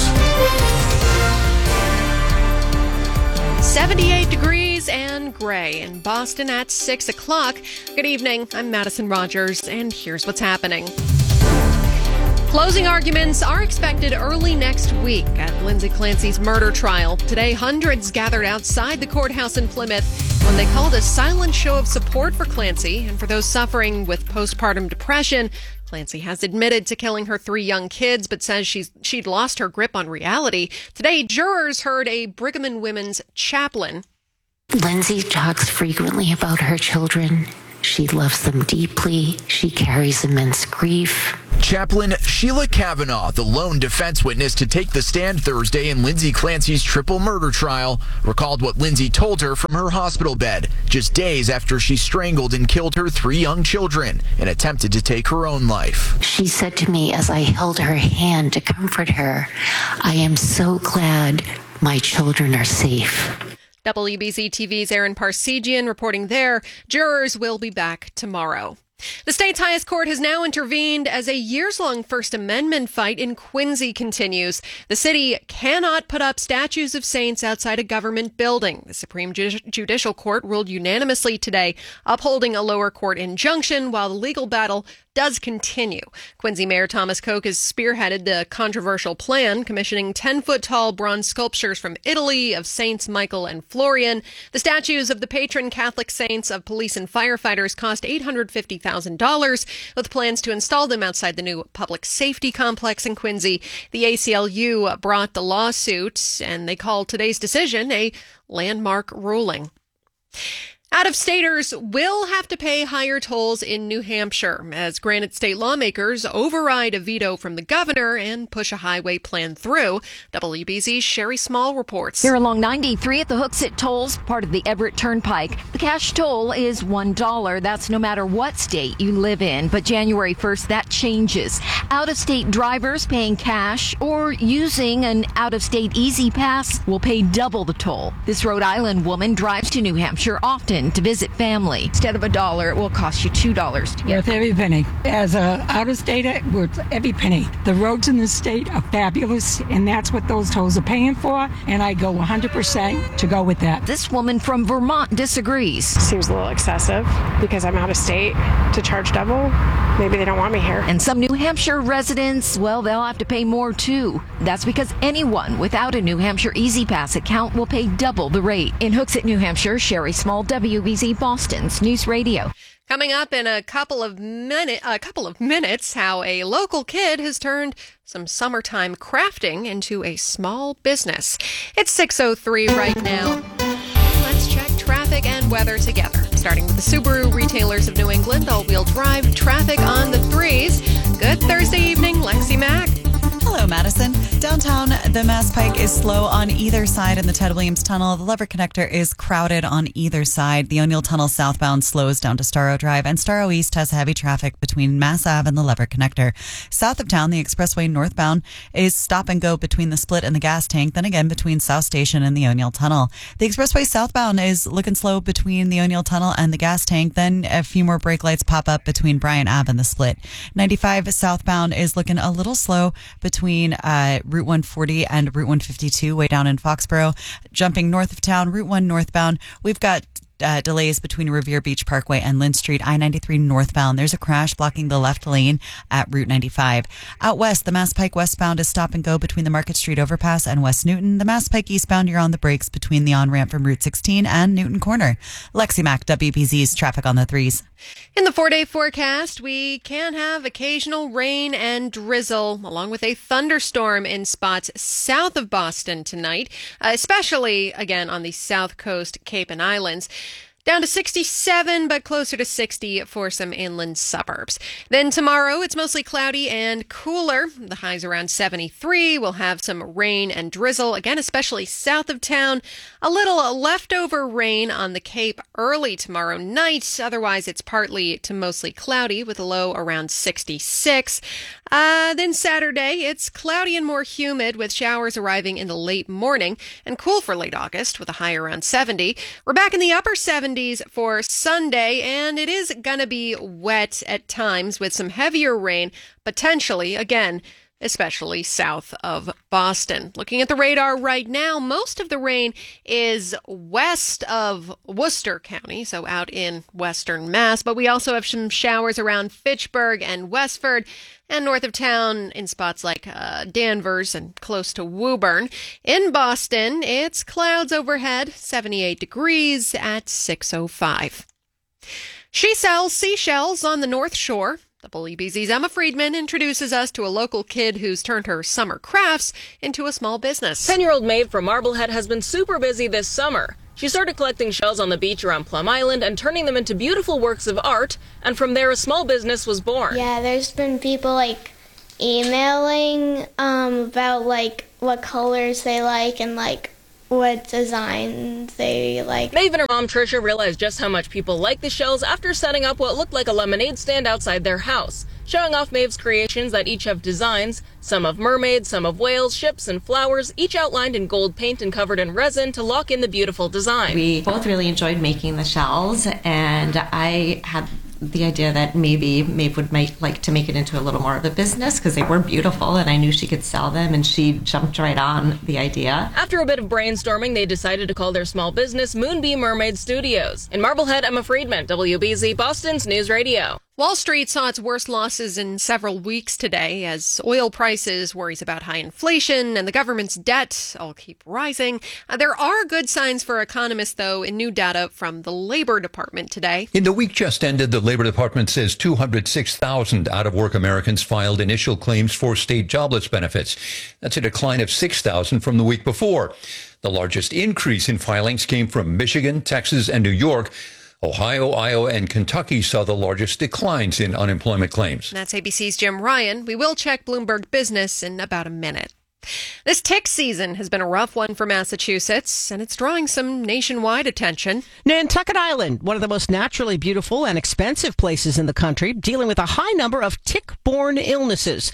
78 degrees and gray in Boston at 6 o'clock. Good evening. I'm Madison Rogers, and here's what's happening. Closing arguments are expected early next week at Lindsay Clancy's murder trial. Today, hundreds gathered outside the courthouse in Plymouth when they called a silent show of support for Clancy and for those suffering with postpartum depression. Clancy has admitted to killing her 3 young kids, but says she'd lost her grip on reality. Today, jurors heard a Brigham and Women's chaplain. Lindsay talks frequently about her children. She loves them deeply. She carries immense grief. Chaplain Sheila Kavanaugh, the lone defense witness to take the stand Thursday in Lindsay Clancy's triple murder trial, recalled what Lindsay told her from her hospital bed just days after she strangled and killed her 3 young children and attempted to take her own life. She said to me as I held her hand to comfort her, "I am so glad my children are safe." WBZ TV's Aaron Parsegian reporting there. Jurors will be back tomorrow. The state's highest court has now intervened as a years-long First Amendment fight in Quincy continues. The city cannot put up statues of saints outside a government building. The Supreme Judicial Court ruled unanimously today, upholding a lower court injunction while the legal battle does continue. Quincy Mayor Thomas Koch has spearheaded the controversial plan, commissioning 10-foot-tall bronze sculptures from Italy of Saints Michael and Florian. The statues of the patron Catholic saints of police and firefighters cost $850,000, with plans to install them outside the new public safety complex in Quincy. The ACLU brought the lawsuit, and they called today's decision a landmark ruling. Out-of-staters will have to pay higher tolls in New Hampshire as Granite state lawmakers override a veto from the governor and push a highway plan through. WBZ's Sherry Small reports. Here along 93 at the Hooksett Tolls, part of the Everett Turnpike, the cash toll is $1. That's no matter what state you live in. But January 1st, that changes. Out-of-state drivers paying cash or using an out-of-state Easy Pass will pay double the toll. This Rhode Island woman drives to New Hampshire often to visit family. Instead of $1, it will cost you $2 to get. Worth every penny. As a out-of-stater, worth every penny. The roads in this state are fabulous, and that's what those tolls are paying for, and I go 100% to go with that. This woman from Vermont disagrees. Seems a little excessive because I'm out of state to charge double. Maybe they don't want me here. And some New Hampshire residents, well, they'll have to pay more too. That's because anyone without a New Hampshire Easy Pass account will pay double the rate. In Hooksett, New Hampshire, Sherry Small, WBZ Boston's News Radio. Coming up in a couple of minutes, how a local kid has turned some summertime crafting into a small business. It's 6:03 right now. Let's check traffic and weather together. Starting with the Subaru Retailers of New England, all-wheel drive traffic on the 3s. Good Thursday evening, Lexi Mack. Hello, Madison. Downtown, the Mass Pike is slow on either side in the Ted Williams Tunnel. The Lever Connector is crowded on either side. The O'Neill Tunnel southbound slows down to Starro Drive, and Starro East has heavy traffic between Mass Ave and the Lever Connector. South of town, the expressway northbound is stop and go between the split and the gas tank, then again between South Station and the O'Neill Tunnel. The expressway southbound is looking slow between the O'Neill Tunnel and the gas tank, then a few more brake lights pop up between Bryant Ave and the split. 95 southbound is looking a little slow between Route 140 and Route 152 way down in Foxborough. Jumping north of town, Route 1 northbound, we've got delays between Revere Beach Parkway and Lynn Street. I-93 northbound, there's a crash blocking the left lane at Route 95. Out west, the Mass Pike westbound is stop and go between the Market Street overpass and West Newton. The Mass Pike eastbound, you're on the brakes between the on-ramp from Route 16 and Newton Corner. Lexi Mack, WBZ's traffic on the 3s. In the 4-day forecast, we can have occasional rain and drizzle, along with a thunderstorm in spots south of Boston tonight, especially, again, on the south coast, Cape and Islands. Down to 67, but closer to 60 for some inland suburbs. Then tomorrow, it's mostly cloudy and cooler. The highs around 73. We'll have some rain and drizzle, again, especially south of town. A little leftover rain on the Cape early tomorrow night. Otherwise, it's partly to mostly cloudy with a low around 66. Then Saturday, it's cloudy and more humid with showers arriving in the late morning and cool for late August with a high around 70. We're back in the upper 70s for Sunday, and it is going to be wet at times with some heavier rain, potentially, again, especially south of Boston. Looking at the radar right now, most of the rain is west of Worcester County, so out in western Mass, but we also have some showers around Fitchburg and Westford and north of town in spots like Danvers and close to Woburn. In Boston, it's clouds overhead, 78 degrees at 6:05. She sells seashells on the North Shore. WBZ's Emma Friedman introduces us to a local kid who's turned her summer crafts into a small business. 10-year-old Maeve from Marblehead has been super busy this summer. She started collecting shells on the beach around Plum Island and turning them into beautiful works of art, and from there a small business was born. Yeah, there's been people emailing about what colors they like and what designs they like. Maeve and her mom Trisha realized just how much people like the shells after setting up what looked like a lemonade stand outside their house, showing off Maeve's creations that each have designs, some of mermaids, some of whales, ships, and flowers, each outlined in gold paint and covered in resin to lock in the beautiful design. We both really enjoyed making the shells, and I had the idea that maybe Maeve would like to make it into a little more of a business because they were beautiful and I knew she could sell them, and she jumped right on the idea. After a bit of brainstorming, they decided to call their small business Moonbeam Mermaid Studios. In Marblehead, Emma Friedman, WBZ, Boston's News Radio. Wall Street saw its worst losses in several weeks today as oil prices, worries about high inflation, and the government's debt all keep rising. There are good signs for economists, though, in new data from the Labor Department today. In the week just ended, the Labor Department says 206,000 out-of-work Americans filed initial claims for state jobless benefits. That's a decline of 6,000 from the week before. The largest increase in filings came from Michigan, Texas, and New York. Ohio, Iowa, and Kentucky saw the largest declines in unemployment claims. That's ABC's Jim Ryan. We will check Bloomberg Business in about a minute. This tick season has been a rough one for Massachusetts, and it's drawing some nationwide attention. Nantucket Island, one of the most naturally beautiful and expensive places in the country, dealing with a high number of tick-borne illnesses.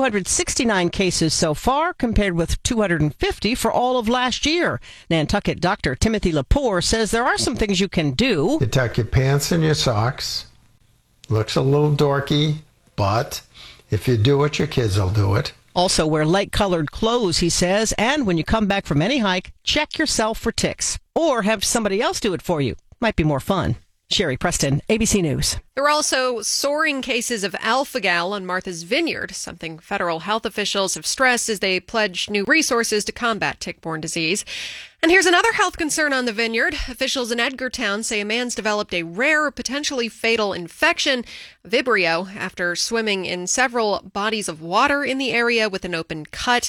269 cases so far, compared with 250 for all of last year. Nantucket Dr. Timothy Lepore says there are some things you can do. You tuck your pants and your socks. Looks a little dorky, but if you do it, your kids will do it. Also wear light-colored clothes, he says, and when you come back from any hike, check yourself for ticks. Or have somebody else do it for you. Might be more fun. Sherry Preston, ABC News. There are also soaring cases of alpha-gal on Martha's Vineyard, something federal health officials have stressed as they pledge new resources to combat tick-borne disease. And here's another health concern on the vineyard. Officials in Edgartown say a man's developed a rare, potentially fatal infection, Vibrio, after swimming in several bodies of water in the area with an open cut.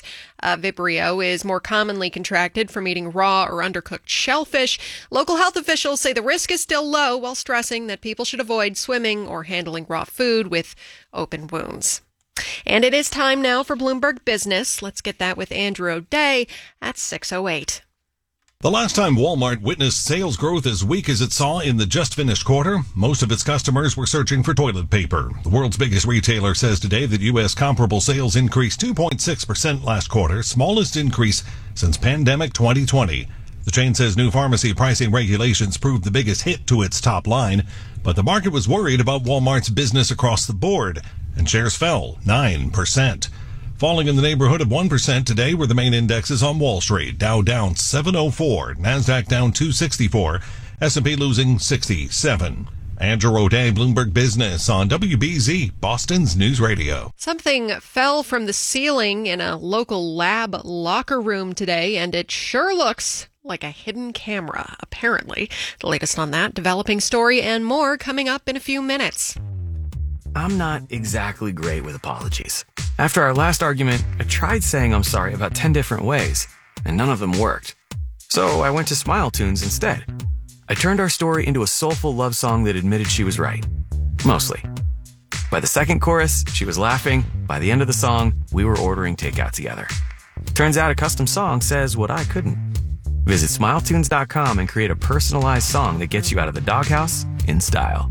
Vibrio is more commonly contracted from eating raw or undercooked shellfish. Local health officials say the risk is still low, while stressing that people should avoid swimming or handling raw food with open wounds. And it is time now for Bloomberg Business. Let's get that with Andrew O'Day at 6:08. The last time Walmart witnessed sales growth as weak as it saw in the just-finished quarter, most of its customers were searching for toilet paper. The world's biggest retailer says today that U.S. comparable sales increased 2.6% last quarter, smallest increase since pandemic 2020. The chain says new pharmacy pricing regulations proved the biggest hit to its top line, but the market was worried about Walmart's business across the board, and shares fell 9%. Falling in the neighborhood of 1% today were the main indexes on Wall Street. Dow down 704, NASDAQ down 264, S&P losing 67. Andrew O'Day, Bloomberg Business on WBZ, Boston's News Radio. Something fell from the ceiling in a local lab locker room today, and it sure looks like a hidden camera, apparently. The latest on that developing story and more coming up in a few minutes. I'm not exactly great with apologies. After our last argument, I tried saying I'm sorry about 10 different ways, and none of them worked. So I went to Smile Tunes instead. I turned our story into a soulful love song that admitted she was right. Mostly. By the second chorus, she was laughing. By the end of the song, we were ordering takeout together. Turns out a custom song says what I couldn't. Visit SmileTunes.com and create a personalized song that gets you out of the doghouse in style.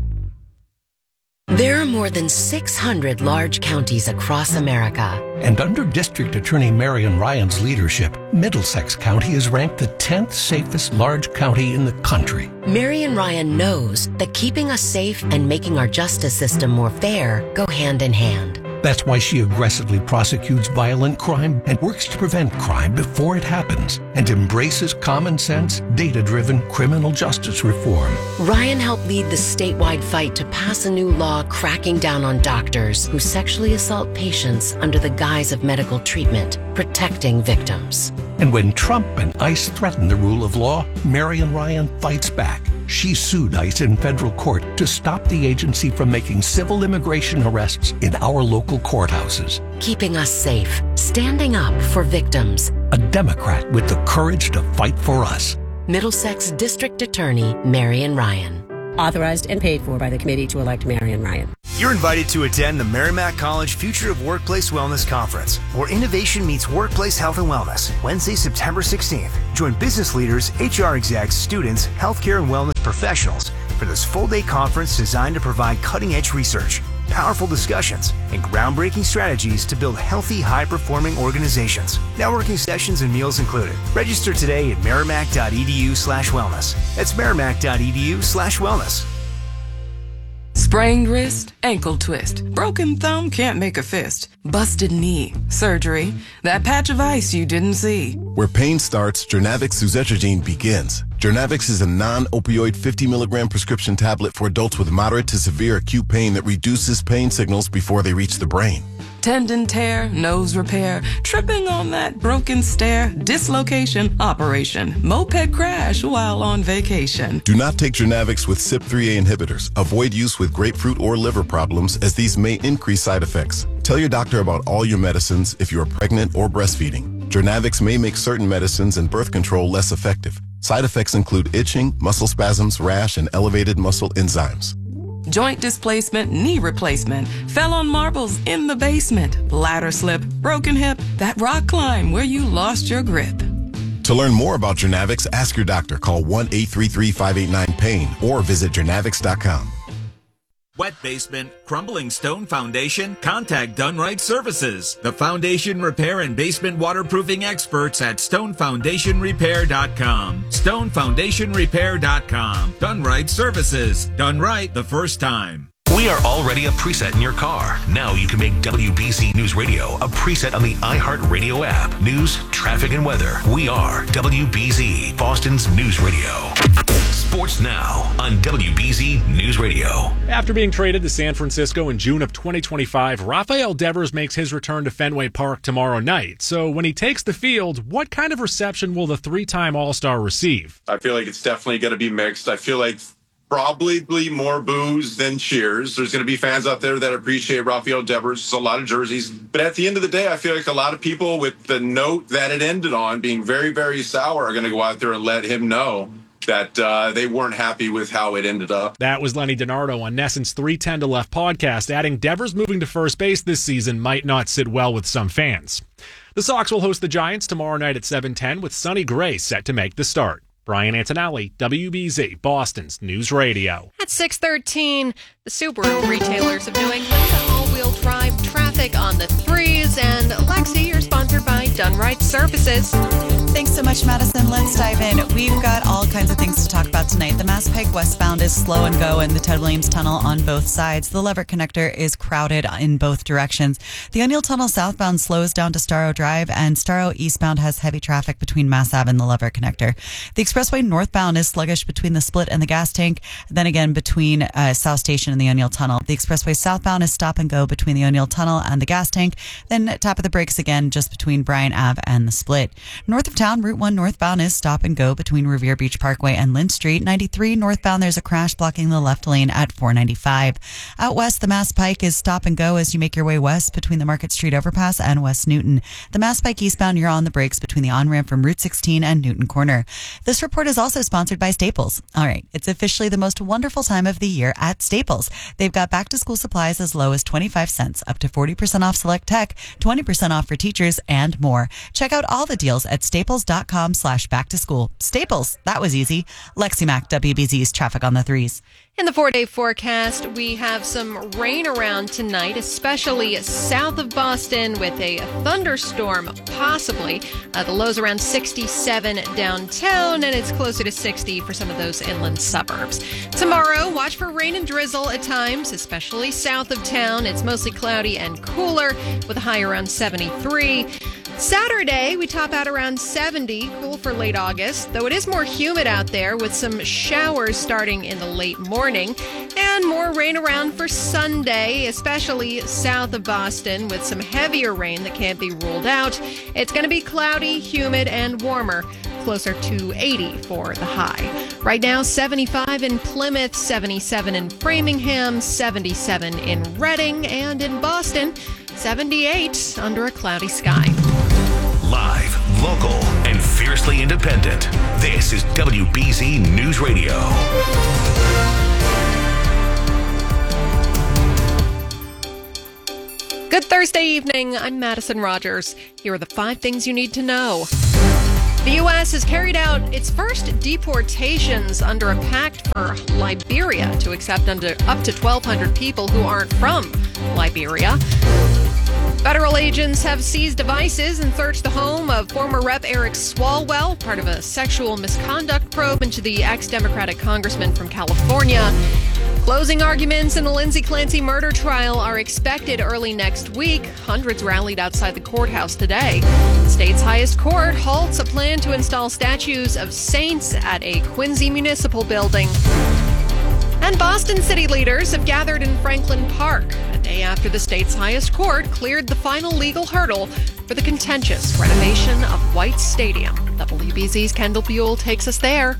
There are more than 600 large counties across America. And under District Attorney Marian Ryan's leadership, Middlesex County is ranked the 10th safest large county in the country. Marian Ryan knows that keeping us safe and making our justice system more fair go hand in hand. That's why she aggressively prosecutes violent crime and works to prevent crime before it happens and embraces common sense, data-driven criminal justice reform. Ryan helped lead the statewide fight to pass a new law cracking down on doctors who sexually assault patients under the guise of medical treatment, protecting victims. And when Trump and ICE threaten the rule of law, Marian Ryan fights back. She sued ICE in federal court to stop the agency from making civil immigration arrests in our local courthouses. Keeping us safe, standing up for victims. A Democrat with the courage to fight for us. Middlesex District Attorney Marian Ryan. Authorized and paid for by the committee to elect Marian Ryan. You're invited to attend the Merrimack College Future of Workplace Wellness Conference, where innovation meets workplace health and wellness. Wednesday, September 16th. Join business leaders, HR execs, students, healthcare and wellness professionals for this full-day conference designed to provide cutting-edge research, powerful discussions, and groundbreaking strategies to build healthy, high-performing organizations. Networking sessions and meals included. Register today at merrimack.edu/wellness. That's merrimack.edu/wellness. Sprained wrist, ankle twist, broken thumb, can't make a fist, busted knee, surgery, that patch of ice you didn't see. Where pain starts, Jernavix suzetrigine begins. Jernavix is a non-opioid 50 milligram prescription tablet for adults with moderate to severe acute pain that reduces pain signals before they reach the brain. Tendon tear, nose repair, tripping on that broken stair, dislocation, operation, moped crash while on vacation. Do not take Jernavix with CYP3A inhibitors. Avoid use with grapefruit or liver problems, as these may increase side effects. Tell your doctor about all your medicines if you are pregnant or breastfeeding. Jernavix may make certain medicines and birth control less effective. Side effects include itching, muscle spasms, rash, and elevated muscle enzymes. Joint displacement, knee replacement, fell on marbles in the basement, ladder slip, broken hip, that rock climb where you lost your grip. To learn more about Jernavix, ask your doctor. Call 1-833-589-PAIN or visit jernavix.com. Wet basement, crumbling stone foundation? Contact Dunright Services, the foundation repair and basement waterproofing experts at stonefoundationrepair.com. Stonefoundationrepair.com. Dunright Services. Done right the first time. We are already a preset in your car. Now you can make WBZ News Radio a preset on the iHeartRadio app. News, traffic, and weather. We are WBZ, Boston's news radio. Sports now on WBZ News Radio. After being traded to San Francisco in June of 2025, Rafael Devers makes his return to Fenway Park tomorrow night. So when he takes the field, what kind of reception will the three-time All-Star receive? I feel like it's definitely going to be mixed. I feel like probably more boos than cheers. There's going to be fans out there that appreciate Rafael Devers. There's a lot of jerseys. But at the end of the day, I feel like a lot of people with the note that it ended on being very, very sour are going to go out there and let him know that they weren't happy with how it ended up. That was Lenny DiNardo on NESN's 310 to Left podcast, adding Devers moving to first base this season might not sit well with some fans. The Sox will host the Giants tomorrow night at 7:10 with Sonny Gray set to make the start. Brian Antonelli, WBZ, Boston's News Radio. At 6:13, the Subaru retailers of New England, all-wheel drive traffic on the 3s, and Lexi, you're sponsored by Dunright Services. Thanks so much, Madison. Let's dive in. We've got all kinds of things to talk about tonight. The Mass Pike westbound is slow and go in the Ted Williams Tunnel on both sides. The Leverett Connector is crowded in both directions. The O'Neill Tunnel southbound slows down to Starro Drive, and Starro eastbound has heavy traffic between Mass Ave and the Leverett Connector. The expressway northbound is sluggish between the Split and the gas tank, then again between South Station and the O'Neill Tunnel. The expressway southbound is stop and go between the O'Neill Tunnel and the gas tank, then tap of the brakes again just between Bryan Ave and the Split. North of town, Route 1 northbound is stop and go between Revere Beach Parkway and Lynn Street. 93 northbound, there's a crash blocking the left lane at 495. Out west, the Mass Pike is stop and go as you make your way west between the Market Street overpass and West Newton. The Mass Pike eastbound, you're on the brakes between the on-ramp from Route 16 and Newton Corner. This report is also sponsored by Staples. All right, it's officially the most wonderful time of the year at Staples. They've got back-to-school supplies as low as 25 cents, up to 40% off select tech, 20% off for teachers, and more. Check out all the deals at Staples staples.com/back-to-school. Staples, that was easy. Lexi Mack, WBZ's traffic on the 3s. In the 4-day forecast, we have some rain around tonight, especially south of Boston with a thunderstorm, possibly. The low's around 67 downtown, and it's closer to 60 for some of those inland suburbs. Tomorrow, watch for rain and drizzle at times, especially south of town. It's mostly cloudy and cooler with a high around 73. Saturday, we top out around 70, cool for late August, though it is more humid out there with some showers starting in the late morning, and more rain around for Sunday, especially south of Boston with some heavier rain that can't be ruled out. It's going to be cloudy, humid, and warmer, closer to 80 for the high. Right now, 75 in Plymouth, 77 in Framingham, 77 in Reading, and in Boston, 78 under a cloudy sky. Live, local, and fiercely independent. This is WBZ News Radio. Good Thursday evening. I'm Madison Rogers. Here are the 5 things you need to know. The U.S. has carried out its first deportations under a pact for Liberia to accept up to 1,200 people who aren't from Liberia. Federal agents have seized devices and searched the home of former Rep. Eric Swalwell, part of a sexual misconduct probe into the ex-Democratic congressman from California. Closing arguments in the Lindsay Clancy murder trial are expected early next week. Hundreds rallied outside the courthouse today. The state's highest court halts a plan to install statues of saints at a Quincy municipal building. And Boston city leaders have gathered in Franklin Park a day after the state's highest court cleared the final legal hurdle for the contentious renovation of White Stadium. WBZ's Kendall Buell takes us there.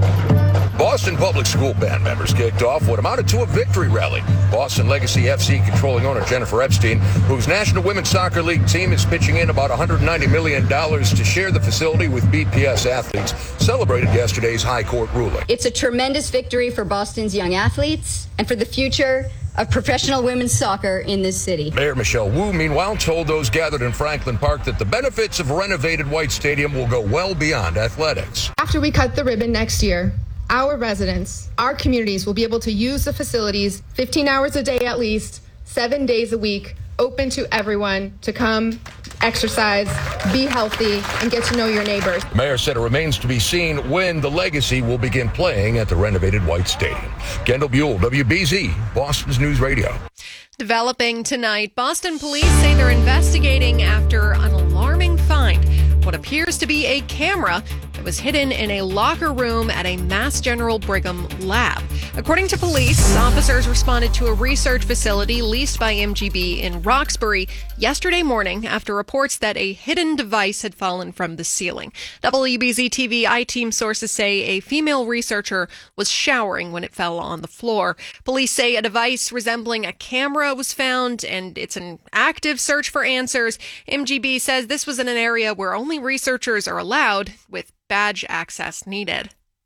Boston Public School band members kicked off what amounted to a victory rally. Boston Legacy FC controlling owner Jennifer Epstein, whose National Women's Soccer League team is pitching in about $190 million to share the facility with BPS athletes, celebrated yesterday's high court ruling. It's a tremendous victory for Boston's young athletes and for the future of professional women's soccer in this city. Mayor Michelle Wu, meanwhile, told those gathered in Franklin Park that the benefits of renovated White Stadium will go well beyond athletics. After we cut the ribbon next year, our residents, our communities will be able to use the facilities 15 hours a day at least, 7 days a week, open to everyone to come, exercise, be healthy, and get to know your neighbors. The mayor said it remains to be seen when the Legacy will begin playing at the renovated White Stadium. Kendall Buell, WBZ, Boston's News Radio. Developing tonight, Boston police say they're investigating after an alarming find. What appears to be a camera that was hidden in a locker room at a Mass General Brigham lab. According to police, officers responded to a research facility leased by MGB in Roxbury yesterday morning after reports that a hidden device had fallen from the ceiling. WBZ TV I-Team sources say a female researcher was showering when it fell on the floor. Police say a device resembling a camera was found, and it's an active search for answers. MGB says this was in an area where only researchers are allowed, with badge access needed.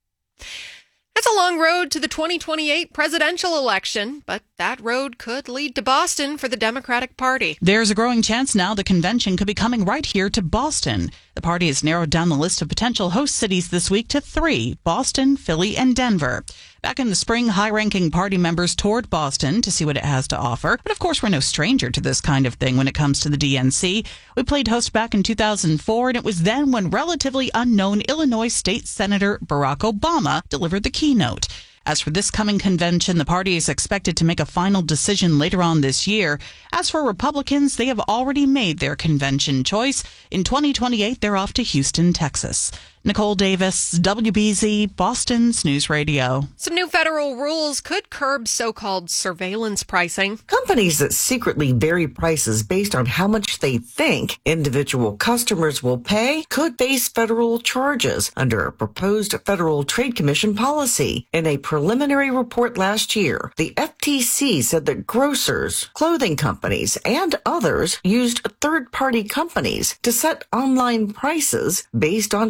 It's a long road to the 2028 presidential election, but that road could lead to Boston for the Democratic Party. There's a growing chance now the convention could be coming right here to Boston. The party has narrowed down the list of potential host cities this week to 3, Boston, Philly, and Denver. Back in the spring, high-ranking party members toured Boston to see what it has to offer. But of course, we're no stranger to this kind of thing when it comes to the DNC. We played host back in 2004, and it was then when relatively unknown Illinois State Senator Barack Obama delivered the keynote. As for this coming convention, the party is expected to make a final decision later on this year. As for Republicans, they have already made their convention choice. In 2028, they're off to Houston, Texas. Nicole Davis, WBZ, Boston's News Radio. Some new federal rules could curb so-called surveillance pricing. Companies that secretly vary prices based on how much they think individual customers will pay could face federal charges under a proposed Federal Trade Commission policy. In a preliminary report last year, the FTC said that grocers, clothing companies, and others used third-party companies to set online prices based on shoppers'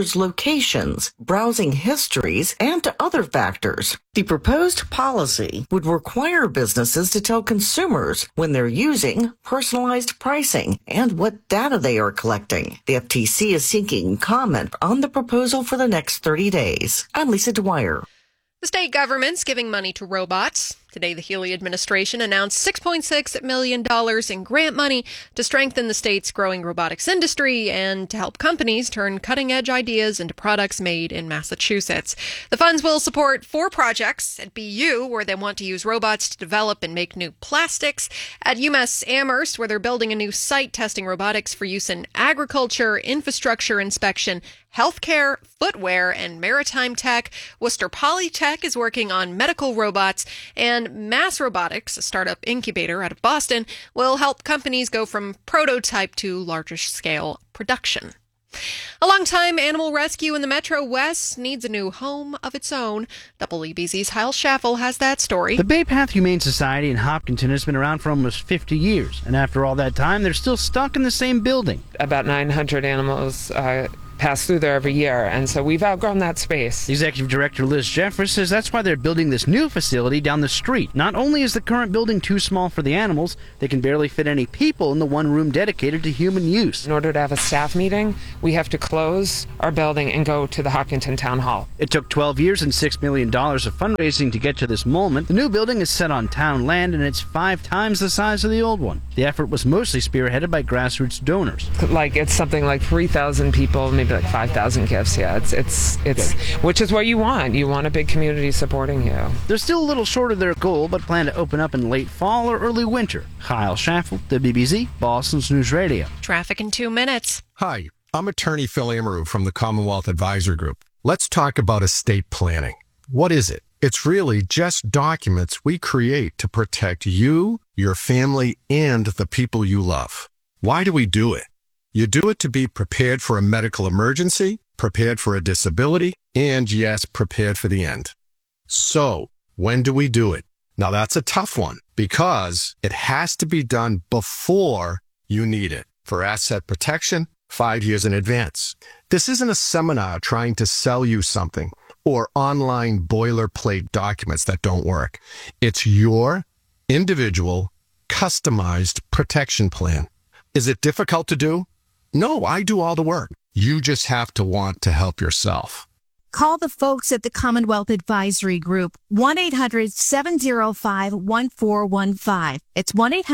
customers' locations, browsing histories, and to other factors. The proposed policy would require businesses to tell consumers when they're using personalized pricing and what data they are collecting. The FTC is seeking comment on the proposal for the next 30 days. I'm Lisa Dwyer. The state government's giving money to robots. Today, the Healy administration announced $6.6 million in grant money to strengthen the state's growing robotics industry and to help companies turn cutting-edge ideas into products made in Massachusetts. The funds will support 4 projects at BU, where they want to use robots to develop and make new plastics, at UMass Amherst, where they're building a new site testing robotics for use in agriculture, infrastructure inspection, healthcare, footwear, and maritime tech. Worcester Polytech is working on medical robots, and Mass Robotics, a startup incubator out of Boston, will help companies go from prototype to larger scale production. A longtime animal rescue in the Metro West needs a new home of its own. WBZ's Hyle Schaffel has that story. The Bay Path Humane Society in Hopkinton has been around for almost 50 years, and after all that time, they're still stuck in the same building. About 900 animals pass through there every year, and so we've outgrown that space. Executive Director Liz Jeffers says that's why they're building this new facility down the street. Not only is the current building too small for the animals, they can barely fit any people in the one room dedicated to human use. In order to have a staff meeting, we have to close our building and go to the Hopkinton Town Hall. It took 12 years and $6 million of fundraising to get to this moment. The new building is set on town land, and it's 5 times the size of the old one. The effort was mostly spearheaded by grassroots donors. It's something like 3,000 people, maybe like 5,000 gifts. Yeah, it's which is what you want. You want a big community supporting you. They're still a little short of their goal, but plan to open up in late fall or early winter. Hyle Schaffel, WBZ, Boston's News Radio. Traffic in 2 minutes. Hi, I'm attorney Phil Amaru from the Commonwealth Advisory Group. Let's talk about estate planning. What is it? It's really just documents we create to protect you, your family, and the people you love. Why do we do it? You do it to be prepared for a medical emergency, prepared for a disability, and yes, prepared for the end. So, when do we do it? Now that's a tough one because it has to be done before you need it. For asset protection, 5 years in advance. This isn't a seminar trying to sell you something or online boilerplate documents that don't work. It's your individual, customized protection plan. Is it difficult to do? No, I do all the work. You just have to want to help yourself. Call the folks at the Commonwealth Advisory Group, 1-800-705-1415. It's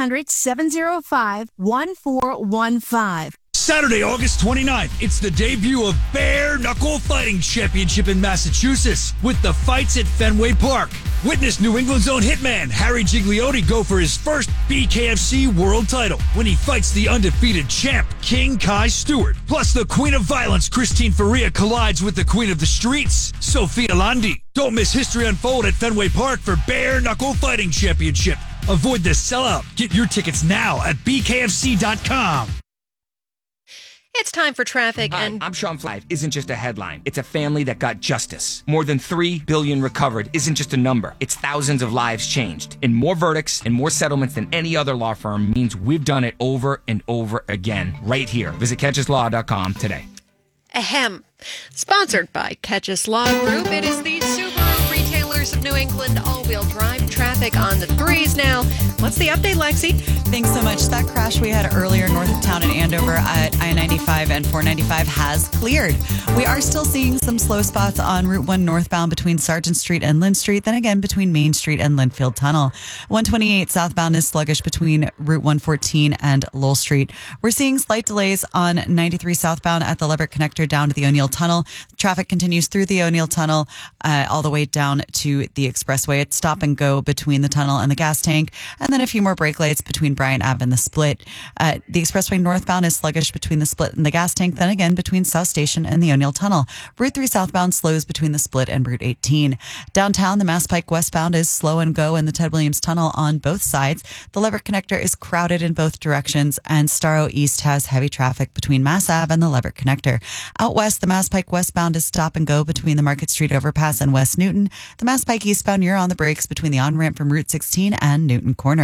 1-800-705-1415. Saturday, August 29th, it's the debut of Bare Knuckle Fighting Championship in Massachusetts with the fights at Fenway Park. Witness New England's own hitman, Harry Gigliotti, go for his first BKFC world title when he fights the undefeated champ, King Kai Stewart. Plus, the Queen of Violence, Christine Faria, collides with the Queen of the Streets, Sophia Landi. Don't miss history unfold at Fenway Park for Bare Knuckle Fighting Championship. Avoid the sellout. Get your tickets now at bkfc.com. It's time for traffic. Hi, I'm Sean Flive. Isn't just a headline. It's a family that got justice. More than $3 billion recovered isn't just a number. It's thousands of lives changed. And more verdicts and more settlements than any other law firm means we've done it over and over again. Right here. Visit CatchesLaw.com today. Ahem. Sponsored by Ketchus Law Group. It is the Subaru Retailers of New England all-wheel drive. Traffic on the 3s now. What's the update, Lexi? Thanks so much. That crash we had earlier north of town in Andover at I-95 and 495 has cleared. We are still seeing some slow spots on Route 1 northbound between Sargent Street and Lynn Street, then again between Main Street and Linfield Tunnel. 128 southbound is sluggish between Route 114 and Lowell Street. We're seeing slight delays on 93 southbound at the Leverett Connector down to the O'Neill Tunnel. Traffic continues through the O'Neill Tunnel all the way down to the Expressway. It's stop and go between the tunnel and the gas tank, and then a few more brake lights between Bryant Ave and the Split. The Expressway northbound is sluggish between the Split and the gas tank, then again between South Station and the O'Neill Tunnel. Route 3 southbound slows between the Split and Route 18. Downtown, the Mass Pike westbound is slow and go in the Ted Williams Tunnel on both sides. The Leverett Connector is crowded in both directions, and Starro East has heavy traffic between Mass Ave and the Leverett Connector. Out west, the Mass Pike westbound is stop and go between the Market Street overpass and West Newton. The Mass Pike eastbound, you're on the brakes between the on-ramp from Route 16 and Newton Corner.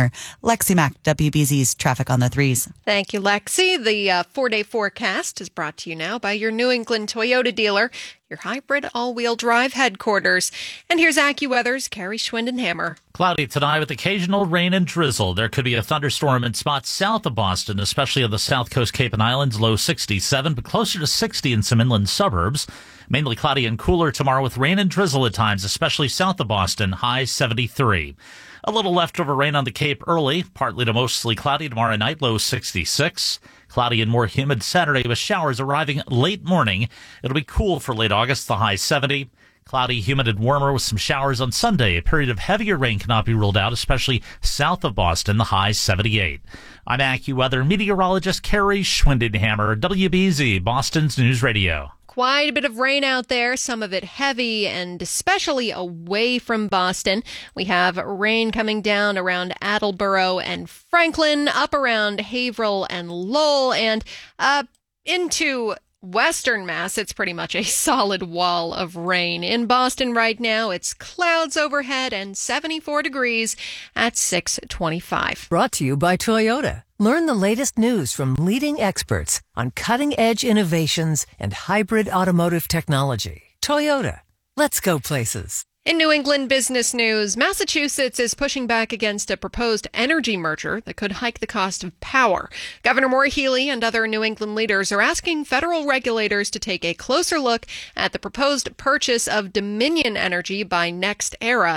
Center. Lexi Mack, WBZ's Traffic on the 3s. Thank you, Lexi. The 4-day forecast is brought to you now by your New England Toyota dealer, your hybrid all-wheel drive headquarters. And here's AccuWeather's Carrie Schwindenhammer. Cloudy tonight with occasional rain and drizzle. There could be a thunderstorm in spots south of Boston, especially on the South Coast, Cape and Islands, low 67, but closer to 60 in some inland suburbs. Mainly cloudy and cooler tomorrow with rain and drizzle at times, especially south of Boston, high 73. A little leftover rain on the Cape early, partly to mostly cloudy tomorrow night, low 66. Cloudy and more humid Saturday with showers arriving late morning. It'll be cool for late August, the high 70. Cloudy, humid, and warmer with some showers on Sunday. A period of heavier rain cannot be ruled out, especially south of Boston, the high 78. I'm AccuWeather meteorologist Carrie Schwindenhammer, WBZ, Boston's News Radio. Quite a bit of rain out there, some of it heavy and especially away from Boston. We have rain coming down around Attleboro and Franklin, up around Haverhill and Lowell, and into Western Mass. It's pretty much a solid wall of rain. In Boston right now, it's clouds overhead and 74 degrees at 6:25. Brought to you by Toyota. Learn the latest news from leading experts on cutting-edge innovations and hybrid automotive technology. Toyota. Let's go places. In New England business news, Massachusetts is pushing back against a proposed energy merger that could hike the cost of power. Governor Maura Healey and other New England leaders are asking federal regulators to take a closer look at the proposed purchase of Dominion Energy by NextEra.